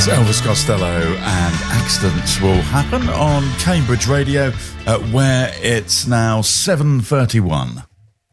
Elvis Costello, and accidents will happen on Cambridge Radio, where it's now 7:31.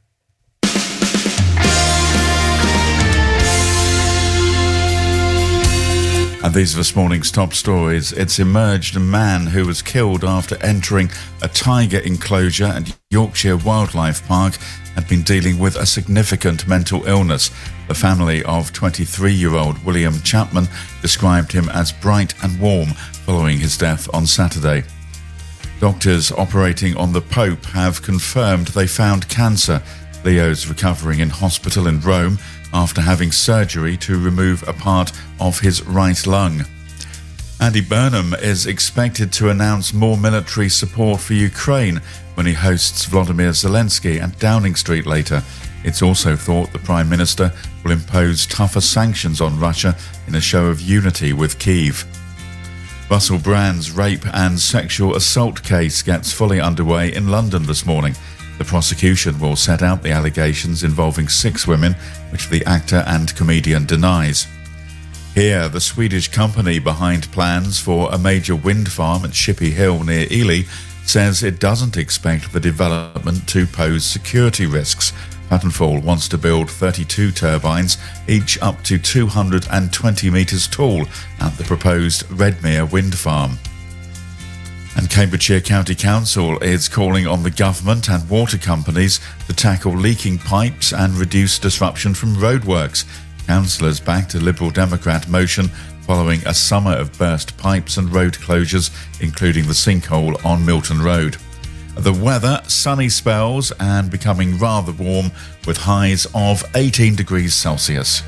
And these are this morning's top stories. It's emerged a man who was killed after entering a tiger enclosure at Yorkshire Wildlife Park had been dealing with a significant mental illness. The family of 23-year-old William Chapman described him as bright and warm following his death on Saturday. Doctors operating on the Pope have confirmed they found cancer. Leo's recovering in hospital in Rome after having surgery to remove a part of his right lung. Andy Burnham is expected to announce more military support for Ukraine when he hosts Volodymyr Zelensky at Downing Street later. It's also thought the Prime Minister will impose tougher sanctions on Russia in a show of unity with Kyiv. Russell Brand's rape and sexual assault case gets fully underway in London this morning. The prosecution will set out the allegations involving 6 women, which the actor and comedian denies. Here, the Swedish company behind plans for a major wind farm at Shippey Hill near Ely says it doesn't expect the development to pose security risks. Vattenfall wants to build 32 turbines, each up to 220 metres tall, at the proposed Redmere wind farm. And Cambridgeshire County Council is calling on the government and water companies to tackle leaking pipes and reduce disruption from roadworks. Councillors backed a Liberal Democrat motion following a summer of burst pipes and road closures, including the sinkhole on Milton Road. The weather, sunny spells and becoming rather warm with highs of 18 degrees Celsius.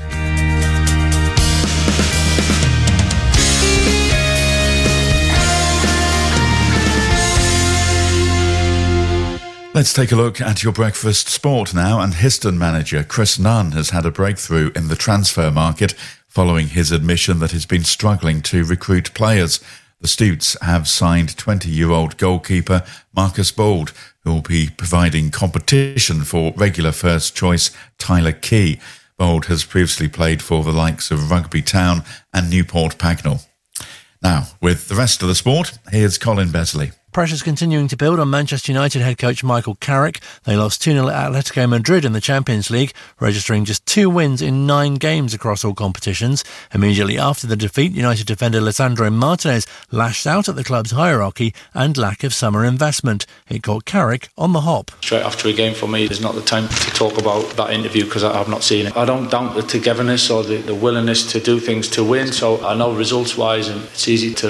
Let's take a look at your breakfast sport now, and Histon manager Chris Nunn has had a breakthrough in the transfer market following his admission that he's been struggling to recruit players. The Stutes have signed 20-year-old goalkeeper Marcus Bould, who will be providing competition for regular first choice Tyler Key. Bould has previously played for the likes of Rugby Town and Newport Pagnell. Now, with the rest of the sport, here's Colin Besley. Pressure's continuing to build on Manchester United head coach Michael Carrick. They lost 2-0 at Atletico Madrid in the Champions League, registering just 2 wins in 9 games across all competitions. Immediately after the defeat, United defender Lisandro Martinez lashed out at the club's hierarchy and lack of summer investment. It caught Carrick on the hop. Straight after a game for me is not the time to talk about that interview because I have not seen it. I don't doubt the togetherness or the willingness to do things to win, so I know results-wise and it's easy to